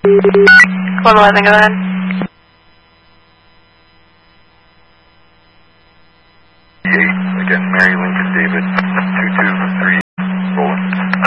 111, go ahead. Again, Mary Lincoln David, 223